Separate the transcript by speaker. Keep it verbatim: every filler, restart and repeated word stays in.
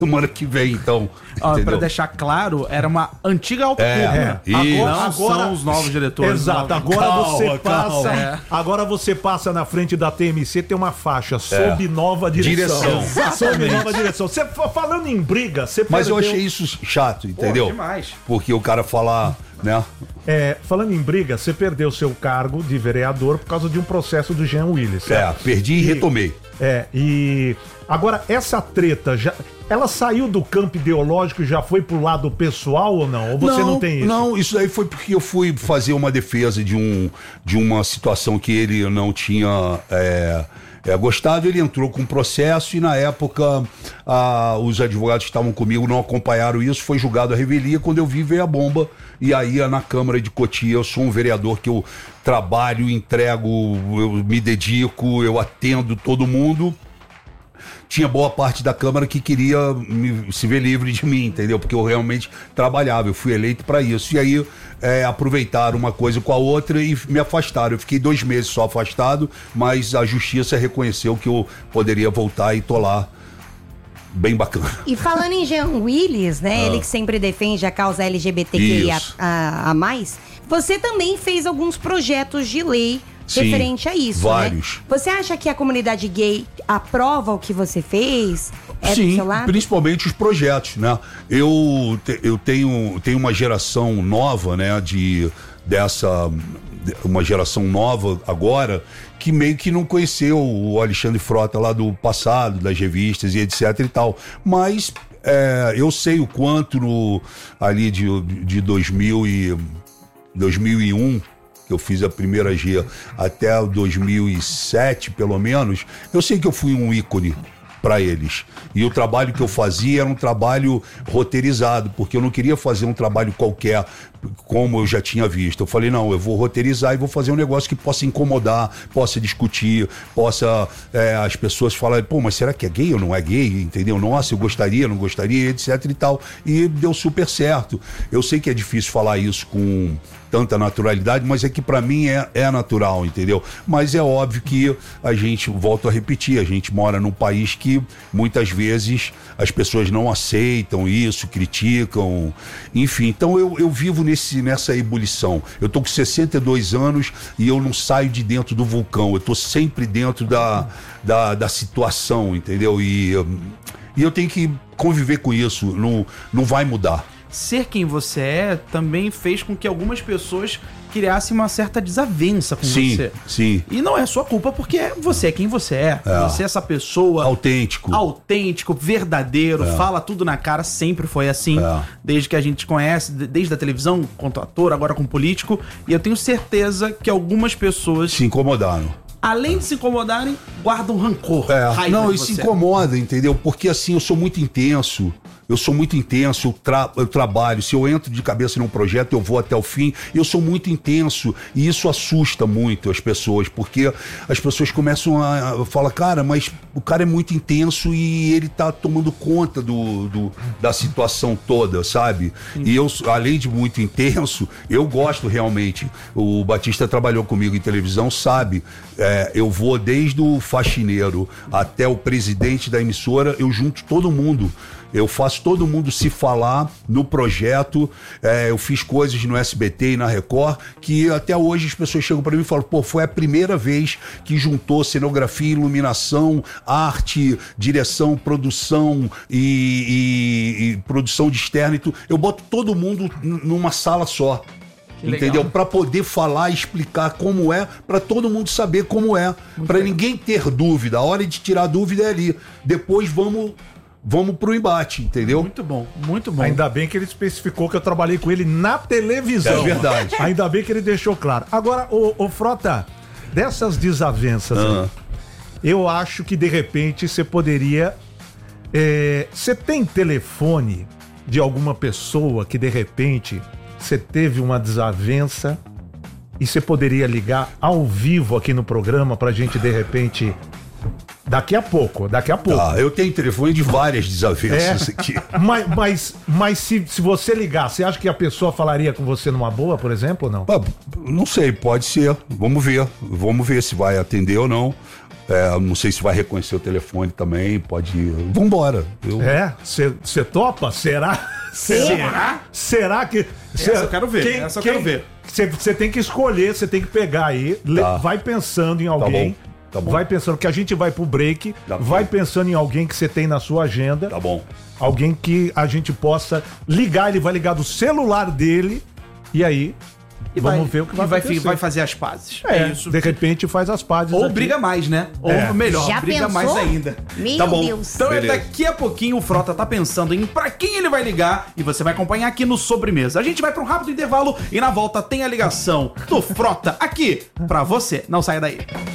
Speaker 1: semana que vem, então.
Speaker 2: Ah, para deixar claro, era uma antiga autocurva.
Speaker 1: É,
Speaker 2: agora,
Speaker 3: agora
Speaker 2: são os novos diretores.
Speaker 3: Exato,
Speaker 2: novos...
Speaker 3: agora
Speaker 1: Calma,
Speaker 3: você passa.
Speaker 1: calma.
Speaker 2: É.
Speaker 3: Agora você passa na frente da T M C, tem uma faixa sob nova direção.
Speaker 1: Direção.
Speaker 3: Sob nova direção. Você falando em briga, você
Speaker 1: Mas eu
Speaker 3: perdeu-
Speaker 1: achei isso chato, entendeu?
Speaker 2: Pô, demais.
Speaker 1: Porque o cara falar, né?
Speaker 3: É, falando em briga, você perdeu seu cargo de vereador por causa de um processo do Jean Willis.
Speaker 1: É, perdi e retomei.
Speaker 3: É, e agora essa treta já, ela saiu do campo ideológico e já foi pro lado pessoal ou não? Ou você não, tem isso?
Speaker 1: Não, isso aí foi porque eu fui fazer uma defesa de, um, de uma situação que ele não tinha é, é, gostado. Ele entrou com um processo e na época a, os advogados que estavam comigo não acompanharam isso. Foi julgado a revelia. Quando eu vi, veio a bomba. E aí na Câmara de Cotia, eu sou um vereador que eu trabalho, entrego, eu me dedico, eu atendo todo mundo. Tinha boa parte da Câmara que queria me, se ver livre de mim, entendeu? Porque eu realmente trabalhava, eu fui eleito para isso. E aí é, aproveitaram uma coisa com a outra e me afastaram. Eu fiquei dois meses só afastado, mas a Justiça reconheceu que eu poderia voltar e tô lá. Bem bacana.
Speaker 4: E falando em Jean Willis, né? Ah. Ele que sempre defende a causa L G B T Q I A, a, a mais, você também fez alguns projetos de lei Sim, referente a isso,
Speaker 1: vários.
Speaker 4: Né? Você acha que a comunidade gay aprova o que você fez? É
Speaker 1: Sim,
Speaker 4: do seu lado?
Speaker 1: Principalmente os projetos, né? Eu, te, eu tenho, tenho uma geração nova, né? De, dessa... uma geração nova agora que meio que não conheceu o Alexandre Frota lá do passado, das revistas e etc e tal, mas é, eu sei o quanto no, ali de, de dois mil e um que eu fiz a primeira G até dois mil e sete pelo menos, eu sei que eu fui um ícone para eles. E o trabalho que eu fazia era um trabalho roteirizado, porque eu não queria fazer um trabalho qualquer, como eu já tinha visto. Eu falei, não, eu vou roteirizar e vou fazer um negócio que possa incomodar, possa discutir, possa é, as pessoas falarem, pô, mas será que é gay ou não é gay? Entendeu? Nossa, eu gostaria, não gostaria, etc e tal. E deu super certo. Eu sei que é difícil falar isso com tanta naturalidade, mas é que pra mim é, é natural, entendeu? Mas é óbvio que a gente, volto a repetir, a gente mora num país que muitas vezes as pessoas não aceitam isso, criticam, enfim. Então eu, eu vivo nesse, nessa ebulição. Eu tô com sessenta e dois anos e eu não saio de dentro do vulcão, eu tô sempre dentro da, da, da situação, entendeu? E, e eu tenho que conviver com isso, não, não vai mudar.
Speaker 2: Ser quem você é também fez com que algumas pessoas criassem uma certa desavença com
Speaker 1: sim,
Speaker 2: você.
Speaker 1: Sim.
Speaker 2: E não é sua culpa, porque você é quem você é. é. Você é essa pessoa...
Speaker 1: Autêntico.
Speaker 2: Autêntico, verdadeiro, é. fala tudo na cara, sempre foi assim. É. Desde que a gente conhece, desde a televisão, quanto ator, agora como político. E eu tenho certeza que algumas pessoas...
Speaker 1: se incomodaram.
Speaker 2: Além de se incomodarem, guardam rancor.
Speaker 1: É. Não, e se incomoda, entendeu? Porque assim, eu sou muito intenso. Eu sou muito intenso, eu, tra- eu trabalho. Se eu entro de cabeça num projeto, eu vou até o fim. Eu sou muito intenso e isso assusta muito as pessoas, porque as pessoas começam a, a falar, cara, mas o cara é muito intenso e ele tá tomando conta do, do, da situação toda, sabe? Sim. E eu, além de muito intenso, eu gosto realmente. O Batista trabalhou comigo em televisão, sabe? É, eu vou desde o faxineiro até o presidente da emissora, eu junto todo mundo. Eu faço todo mundo se falar no projeto. É, eu fiz coisas no S B T e na Record que até hoje as pessoas chegam para mim e falam, pô, foi a primeira vez que juntou cenografia, iluminação, arte, direção, produção e, e, e produção de externo e tudo. Eu boto todo mundo n- numa sala só. Que entendeu? Para poder falar e explicar como é, para todo mundo saber como é, para ninguém ter dúvida. A hora de tirar dúvida é ali. Depois vamos Vamos pro embate, entendeu?
Speaker 2: Muito bom, muito bom.
Speaker 3: Ainda bem que ele especificou que eu trabalhei com ele na televisão.
Speaker 1: É verdade.
Speaker 3: Ainda bem que ele deixou claro. Agora, ô, ô Frota, dessas desavenças
Speaker 1: ah.
Speaker 3: aí, eu acho que de repente você poderia... Você é, tem telefone de alguma pessoa que de repente você teve uma desavença e você poderia ligar ao vivo aqui no programa pra gente de repente Daqui a pouco, daqui a pouco.
Speaker 1: Ah, eu tenho telefone de várias desavenças
Speaker 3: É.
Speaker 1: aqui.
Speaker 3: Mas, mas, mas se, se você ligar, você acha que a pessoa falaria com você numa boa, por exemplo, ou não?
Speaker 1: Ah, não sei, pode ser. Vamos ver. Vamos ver se vai atender ou não. É, não sei se vai reconhecer o telefone também. Pode ir. Vambora. Eu...
Speaker 3: É? Você topa? Será?
Speaker 2: Será?
Speaker 3: Será que...
Speaker 2: Essa eu quero ver, essa eu quero ver.
Speaker 3: Você tem que escolher, você tem que pegar aí, le-
Speaker 1: Tá.
Speaker 3: vai pensando em alguém...
Speaker 1: bom. Tá bom.
Speaker 3: Vai pensando que a gente vai pro break,
Speaker 1: Tá bom.
Speaker 3: vai pensando em alguém que você tem na sua agenda,
Speaker 1: Tá bom.
Speaker 3: alguém que a gente possa ligar, ele vai ligar do celular dele e aí
Speaker 2: E
Speaker 3: vamos
Speaker 2: vai,
Speaker 3: ver o que
Speaker 2: e
Speaker 3: vai
Speaker 2: vai,
Speaker 3: acontecer.
Speaker 2: vai fazer as pazes.
Speaker 3: É,
Speaker 2: É isso.
Speaker 3: de repente faz as pazes
Speaker 2: Ou
Speaker 3: aqui.
Speaker 2: briga mais, né? Ou
Speaker 3: É.
Speaker 2: melhor,
Speaker 4: Já
Speaker 2: briga
Speaker 4: pensou?
Speaker 2: mais ainda.
Speaker 4: Meu
Speaker 2: Tá bom.
Speaker 4: Deus.
Speaker 2: Então
Speaker 1: Beleza.
Speaker 2: daqui a pouquinho o Frota tá pensando em pra quem ele vai ligar e você vai acompanhar aqui no Sobremesa. A gente vai pra um rápido intervalo e na volta tem a ligação do Frota aqui pra você. Não saia daí.